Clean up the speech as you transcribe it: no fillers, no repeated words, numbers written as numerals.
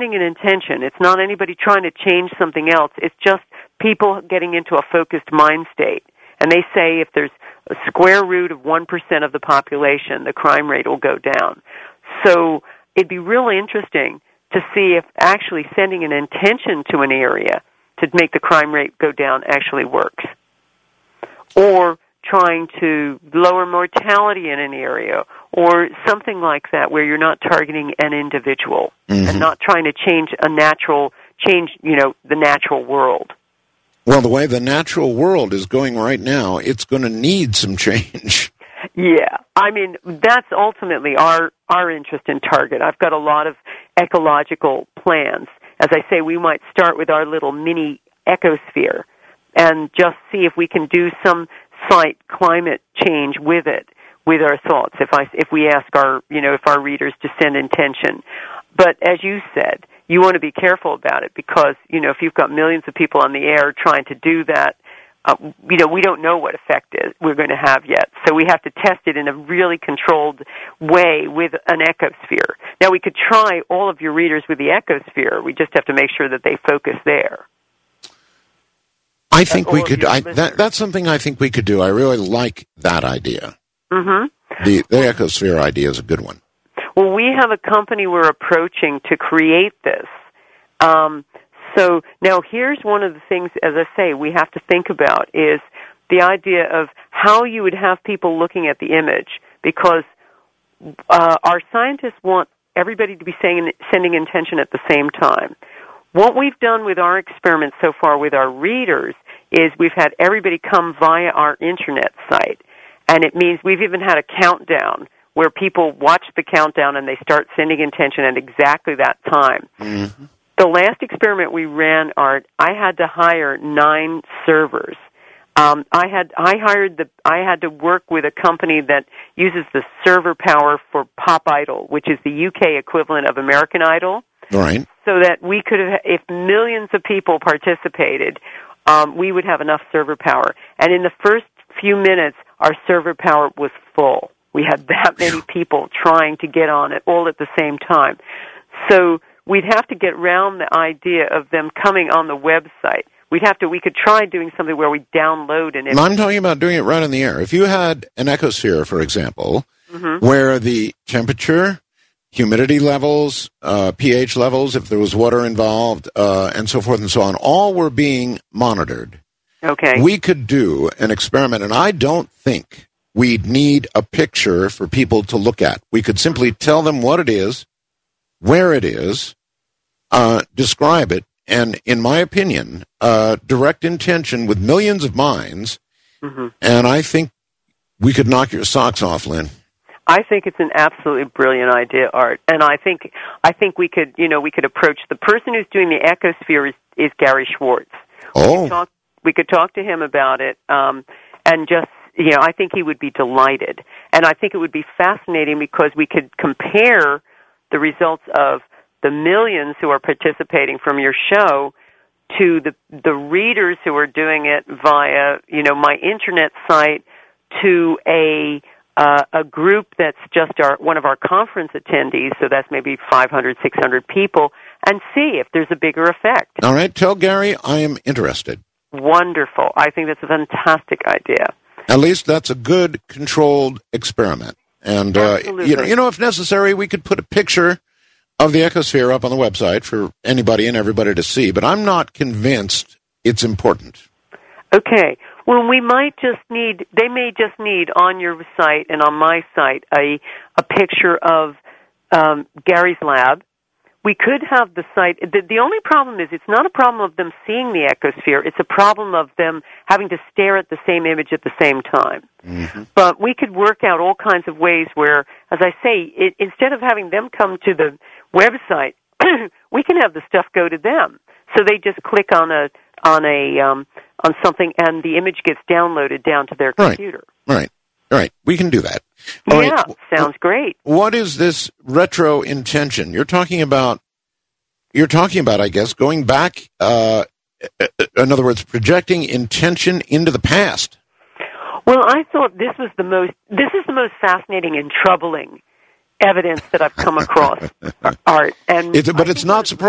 sharpening an intention. It's not anybody trying to change something else. It's just people getting into a focused mind state. And they say if there's a square root of 1% of the population, the crime rate will go down. So it'd be really interesting to see if actually sending an intention to an area to make the crime rate go down actually works. Or trying to lower mortality in an area, or something like that, where you're not targeting an individual and not trying to change the natural world. Well, the way the natural world is going right now, it's going to need some change. Yeah, I mean, that's ultimately our interest in Target. I've got a lot of ecological plans. As I say, we might start with our little mini ecosphere and just see if we can do some slight climate change with it, with our thoughts, if we ask if our readers to send intention. But as you said, you want to be careful about it because, if you've got millions of people on the air trying to do that, we don't know what effect we're going to have yet. So we have to test it in a really controlled way with an ecosphere. Now, we could try all of your readers with the ecosphere. We just have to make sure that they focus there. I think we could. That's something I think we could do. I really like that idea. Mm-hmm. The ecosphere idea is a good one. Well, we have a company we're approaching to create this. So now here's one of the things, as I say, we have to think about is the idea of how you would have people looking at the image, because our scientists want everybody to be sending intention at the same time. What we've done with our experiments so far with our readers is we've had everybody come via our internet site, and it means we've even had a countdown where people watch the countdown and they start sending intention at exactly that time. Mm-hmm. The last experiment we ran, Art, I had to hire 9 servers. I had to work with a company that uses the server power for Pop Idol, which is the UK equivalent of American Idol. Right. So that we could have, if millions of people participated, we would have enough server power. And in the first few minutes, our server power was full. We had that many people trying to get on it all at the same time. So we'd have to get around the idea of them coming on the website. We could try doing something where we download an image. I'm talking about doing it right in the air. If you had an ecosphere, for example, where the temperature, humidity levels, pH levels, if there was water involved, and so forth and so on, all were being monitored. Okay. We could do an experiment, and I don't think we'd need a picture for people to look at. We could simply tell them what it is, where it is, describe it, and, in my opinion, direct intention with millions of minds, and I think we could knock your socks off, Lynn. I think it's an absolutely brilliant idea, Art, and I think we could approach the person who's doing the ecosphere is Gary Schwartz. Oh, we could talk to him about it, and just I think he would be delighted, and I think it would be fascinating because we could compare the results of the millions who are participating from your show to the readers who are doing it via my internet site to a group that's just one of our conference attendees, so that's maybe 500, 600 people, and see if there's a bigger effect. All right, tell Gary I am interested. Wonderful. I think that's a fantastic idea. At least that's a good, controlled experiment. And, if necessary, we could put a picture of the ecosphere up on the website for anybody and everybody to see, but I'm not convinced it's important. Okay. Well, they may just need on your site and on my site a picture of Gary's lab. We could have the site. The only problem is it's not a problem of them seeing the ecosphere. It's a problem of them having to stare at the same image at the same time. Mm-hmm. But we could work out all kinds of ways where, as I say, instead of having them come to the website, we can have the stuff go to them. So they just click on something, and the image gets downloaded down to their computer. Right. We can do that. Sounds great. What is this retro intention? You're talking about, I guess, going back, in other words, projecting intention into the past. Well, I thought this is the most fascinating and troubling evidence that I've come across, Art. But it's not surprising.